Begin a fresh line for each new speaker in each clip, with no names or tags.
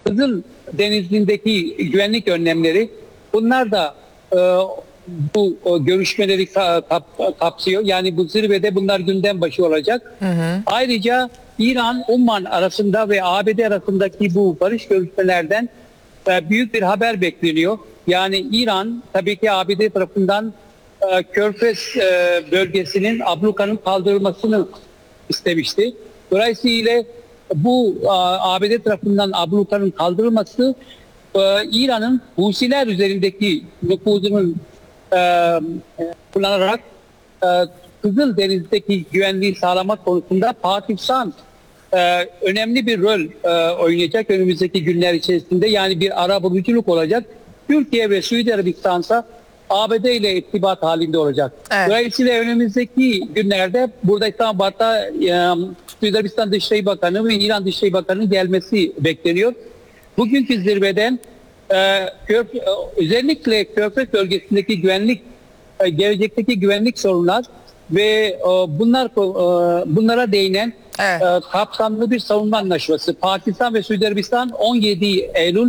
Kızıl Denizi'ndeki güvenlik önlemleri, bunlar da bu görüşmeleri kapsıyor. Yani bu zirvede bunlar gündem başı olacak. Ayrıca İran, Umman arasında ve ABD arasındaki bu barış görüşmelerden büyük bir haber bekleniyor. Yani İran tabii ki ABD tarafından Körfez bölgesinin ablukanın kaldırılmasını istemişti. Dolayısıyla bu ABD tarafından ablukanın kaldırılması İran'ın Husiler üzerindeki nüfuzunun kullanarak Kızıl Deniz'deki güvenliği sağlamak konusunda Pakistan önemli bir rol oynayacak önümüzdeki günler içerisinde. Yani bir arabuluculuk olacak. Türkiye ve Suudi Arabistan ise ABD ile irtibat halinde olacak.
Evet.
Dolayısıyla önümüzdeki günlerde burada İstanbul'da Suudi Arabistan Dışişleri Bakanı ve İran Dışişleri Bakanı'nın gelmesi bekleniyor. Bugünkü zirveden özellikle Körfez bölgesindeki güvenlik, gelecekteki güvenlik sorunlar ve bunlara değinen kapsamlı bir savunma anlaşması. Pakistan ve Suudi Arabistan 17 Eylül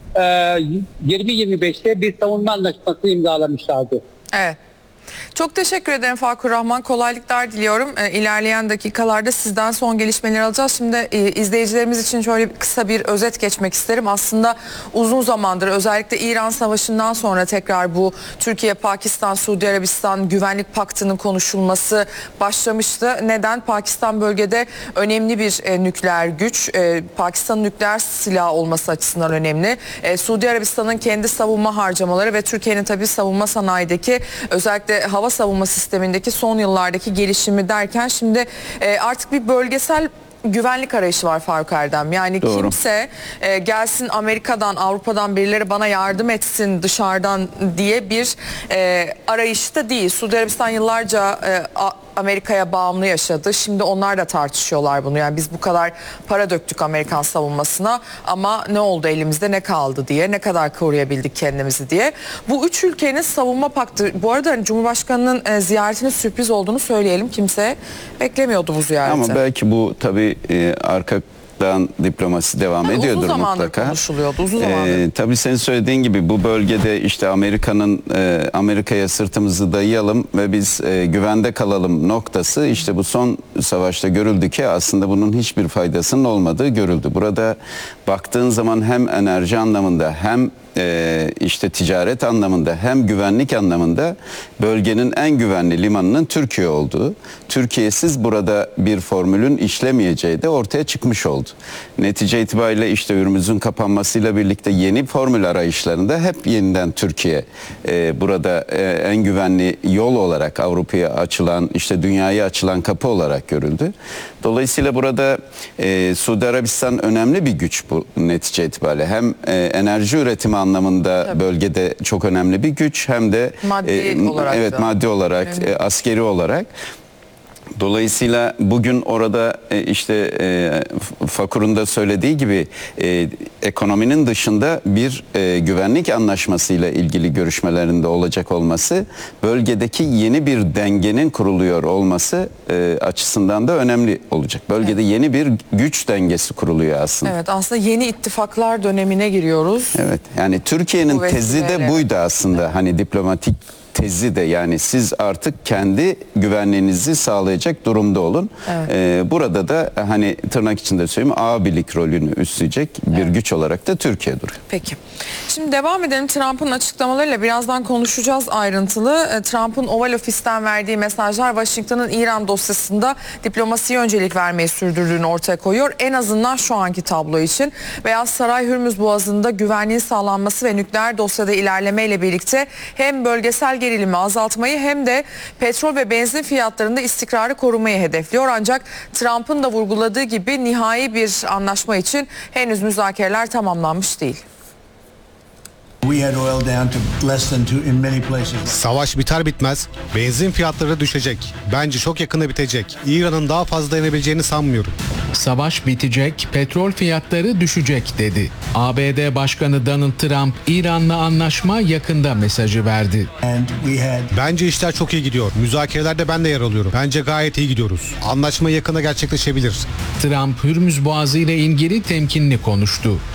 2025'te bir savunma anlaşması imzalamışlardı.
Evet. Çok teşekkür ederim Fakur Rahman. Kolaylıklar diliyorum. İlerleyen dakikalarda sizden son gelişmeleri alacağız. Şimdi izleyicilerimiz için şöyle kısa bir özet geçmek isterim. Aslında uzun zamandır özellikle İran Savaşı'ndan sonra tekrar bu Türkiye, Pakistan, Suudi Arabistan Güvenlik Paktı'nın konuşulması başlamıştı. Neden? Pakistan bölgede önemli bir nükleer güç. Pakistan'ın nükleer silah olması açısından önemli. Suudi Arabistan'ın kendi savunma harcamaları ve Türkiye'nin tabii savunma sanayideki özellikle hava savunma sistemindeki son yıllardaki gelişimi derken şimdi artık bir bölgesel güvenlik arayışı var Faruk Erdem. Yani
Doğru.
kimse gelsin Amerika'dan, Avrupa'dan birileri bana yardım etsin dışarıdan diye bir arayışta değil. Suudi Arabistan yıllarca Amerika'ya bağımlı yaşadı. Şimdi onlar da tartışıyorlar bunu. Yani biz bu kadar para döktük Amerikan savunmasına ama ne oldu elimizde, ne kaldı diye, ne kadar koruyabildik kendimizi diye. Bu üç ülkenin savunma paktı. Bu arada hani Cumhurbaşkanı'nın ziyaretinin sürpriz olduğunu söyleyelim. Kimse beklemiyordu bu ziyareti.
Ama belki bu tabii arkadan diplomasi devam ediyordur mutlaka.
Uzun zamandır konuşuluyordu. Uzun zamandır.
Tabii senin söylediğin gibi bu bölgede işte Amerika'ya sırtımızı dayayalım ve biz güvende kalalım noktası işte bu son savaşta görüldü ki aslında bunun hiçbir faydasının olmadığı görüldü. Burada baktığın zaman hem enerji anlamında hem işte ticaret anlamında hem güvenlik anlamında bölgenin en güvenli limanının Türkiye olduğu, Türkiye'siz burada bir formülün işlemeyeceği de ortaya çıkmış oldu. Netice itibariyle işte Hürmüz'ün kapanmasıyla birlikte yeni formül arayışlarında hep yeniden Türkiye burada en güvenli yol olarak Avrupa'ya açılan, işte dünyaya açılan kapı olarak görüldü. Dolayısıyla burada Suudi Arabistan önemli bir güç bu netice itibariyle. Hem enerji üretimi anlamında bölgede çok önemli bir güç hem de
maddi olarak
evet, maddi olarak, askeri olarak. Dolayısıyla bugün orada işte Fakur'un da söylediği gibi ekonominin dışında bir güvenlik anlaşmasıyla ilgili görüşmelerinde olacak olması, bölgedeki yeni bir dengenin kuruluyor olması açısından da önemli olacak. Bölgede yeni bir güç dengesi kuruluyor aslında.
Evet, aslında yeni ittifaklar dönemine giriyoruz.
Evet, yani Türkiye'nin tezi de buydu aslında. Hani diplomatik tezi de, yani siz artık kendi güvenliğinizi sağlayacak durumda olun. Burada da hani tırnak içinde söyleyeyim abilik rolünü üstleyecek bir güç olarak da Türkiye duruyor.
Peki. Şimdi devam edelim. Trump'ın açıklamalarıyla birazdan konuşacağız ayrıntılı. Trump'ın Oval Ofis'ten verdiği mesajlar Washington'ın İran dosyasında diplomasiye öncelik vermeyi sürdürdüğünü ortaya koyuyor. En azından şu anki tablo için. Beyaz Saray Hürmüz Boğazı'nda güvenliğin sağlanması ve nükleer dosyada ilerlemeyle birlikte hem bölgesel gerilimi azaltmayı hem de petrol ve benzin fiyatlarında istikrarı korumayı hedefliyor. Ancak Trump'ın da vurguladığı gibi nihai bir anlaşma için henüz müzakereler tamamlanmış değil.
Savaş biter bitmez benzin fiyatları düşecek. Bence çok yakında bitecek. İran'ın daha fazla dayanabileceğini sanmıyorum.
Savaş bitecek, petrol fiyatları düşecek dedi. ABD Başkanı Donald Trump, İran'la anlaşma yakında mesajı verdi.
Bence işler çok iyi gidiyor. Müzakerelerde ben de yer alıyorum. Bence gayet iyi gidiyoruz. Anlaşma yakında gerçekleşebilir.
Trump, Hürmüz Boğazı ile ilgili temkinli konuştu.